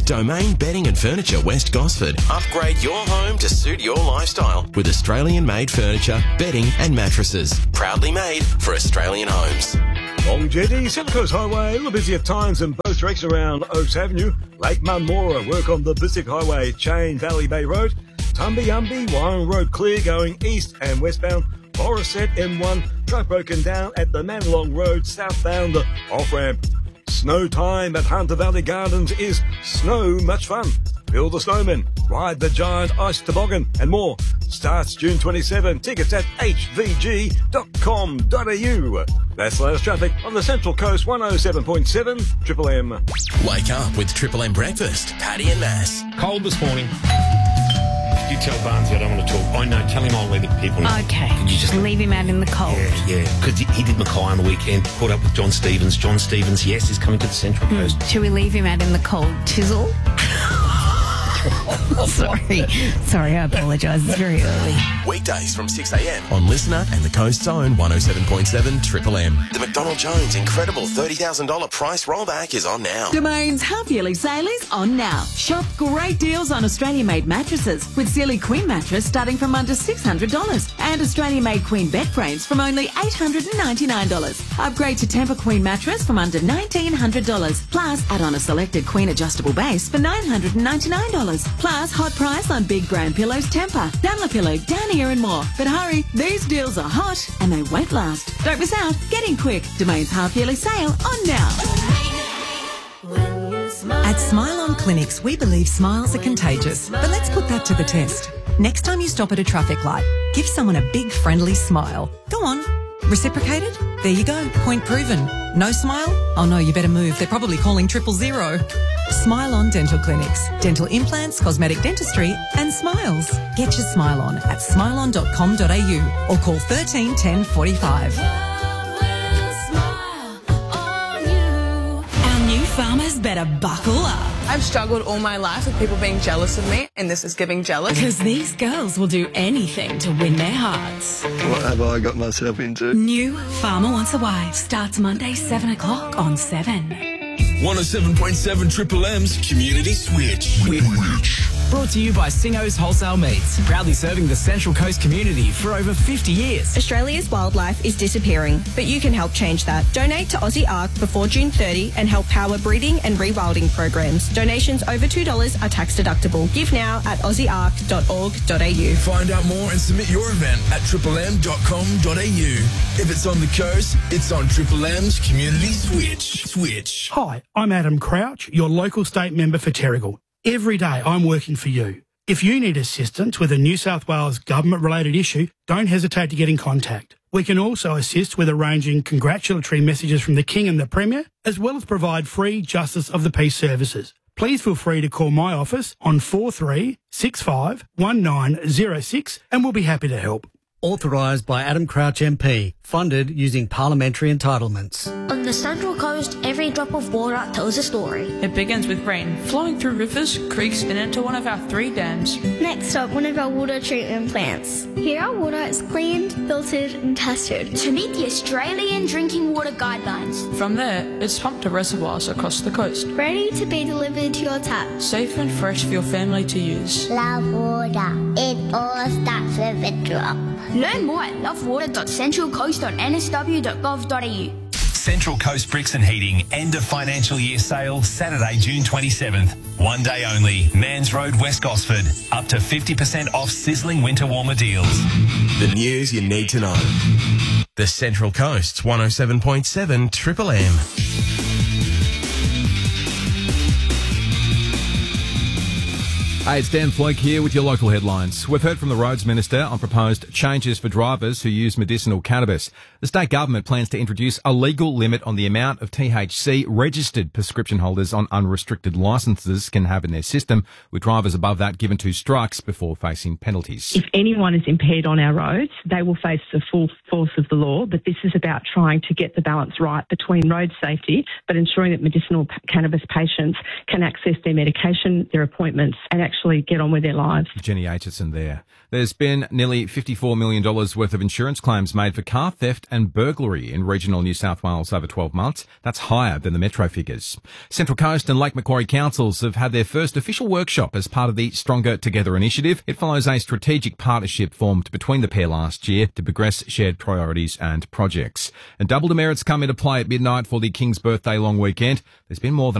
Domain Bedding and Furniture West Gosford. Upgrade your home to suit your lifestyle with Australian-made furniture, bedding and mattresses. Proudly made for Australian homes. Longevity, Central Coast Highway, a little busy at times in both directions around Oaks Avenue. Lake Munmora, work on the Pacific Highway, Chain Valley Bay Road. Tumby Warren Road clear going east and westbound. Morisset M1, truck broken down at the Manalong Road southbound off-ramp. Snow time at Hunter Valley Gardens is snow much fun. Build a snowman, ride the giant ice toboggan and more. Starts June 27. Tickets at hvg.com.au. That's latest traffic on the Central Coast 107.7 Triple M. Wake up with Triple M Breakfast. Paddy and Mass. Cold this morning. You tell Barnesy I don't want to talk. I know. Tell him I'll let people know. Okay. Can you just leave him out in the cold? Yeah. Because he did Mackay on the weekend. Caught up with John Stevens. John Stevens, yes, is coming to the Central Coast. Should we leave him out in the cold tizzle? Sorry, I apologise. It's very early. Weekdays from 6 a.m. on Listener and the Coast's own 107.7 Triple M. The McDonald Jones incredible $30,000 price rollback is on now. Domain's half-yearly sale is on now. Shop great deals on Australian-made mattresses with Sealy Queen mattress starting from under $600 and Australian-made Queen bed frames from only $899. Upgrade to Tempur Queen mattress from under $1,900. Plus, add on a selected Queen adjustable base for $999. Plus, hot price on big brand pillows Tempur, Dunlopillow, Downier and more. But hurry, these deals are hot and they won't last. Don't miss out. Get in quick. Domain's half-yearly sale on now. At Smile On Clinics, we believe smiles are contagious. But let's put that to the test. Next time you stop at a traffic light, give someone a big friendly smile. Go on. Reciprocated? There you go. Point proven. No smile? Oh no, you better move. They're probably calling 000. Smile On Dental Clinics. Dental implants, cosmetic dentistry and smiles. Get your smile on at smileon.com.au or call 13 10 45. Our new farmers better buckle up. I've struggled all my life with people being jealous of me, and this is giving jealous. Because these girls will do anything to win their hearts. What have I got myself into? New Farmer Wants a Wife starts Monday 7 o'clock on 7. 107.7 Triple M's Community Switch. Brought to you by Singo's Wholesale Meats, proudly serving the Central Coast community for over 50 years. Australia's wildlife is disappearing, but you can help change that. Donate to Aussie Ark before June 30 and help power breeding and rewilding programs. Donations over $2 are tax deductible. Give now at aussieark.org.au. Find out more and submit your event at triplem.com.au. If it's on the coast, it's on Triple M's Community Switch. Hi, I'm Adam Crouch, your local state member for Terrigal. Every day I'm working for you. If you need assistance with a New South Wales government-related issue, don't hesitate to get in contact. We can also assist with arranging congratulatory messages from the King and the Premier, as well as provide free Justice of the Peace services. Please feel free to call my office on 4365 1906 and we'll be happy to help. Authorised by Adam Crouch MP. Funded using parliamentary entitlements. On the Central Coast, every drop of water tells a story. It begins with rain, flowing through rivers, creeks and into one of our 3 dams. Next up, one of our water treatment plants. Here our water is cleaned, filtered and tested to meet the Australian Drinking Water Guidelines. From there, it's pumped to reservoirs across the coast. Ready to be delivered to your tap. Safe and fresh for your family to use. Love water. It all starts with a drop. Learn more at lovewater.centralcoast.nsw.gov.au. Central Coast Bricks and Heating end of financial year sale Saturday, June 27th. One day only. Mans Road, West Gosford. Up to 50% off sizzling winter warmer deals. The news you need to know. The Central Coast's 107.7 Triple M. Hey, it's Dan Floak here with your local headlines. We've heard from the Roads Minister on proposed changes for drivers who use medicinal cannabis. The state government plans to introduce a legal limit on the amount of THC registered prescription holders on unrestricted licences can have in their system, with drivers above that given 2 strikes before facing penalties. If anyone is impaired on our roads, they will face the full force of the law, but this is about trying to get the balance right between road safety, but ensuring that medicinal cannabis patients can access their medication, their appointments, and actually actually get on with their lives. Jenny Aitchison there. There's been nearly $54 million worth of insurance claims made for car theft and burglary in regional New South Wales over 12 months. That's higher than the metro figures. Central Coast and Lake Macquarie councils have had their first official workshop as part of the Stronger Together initiative. It follows a strategic partnership formed between the pair last year to progress shared priorities and projects. And double demerits come into play at midnight for the King's birthday long weekend. There's been more than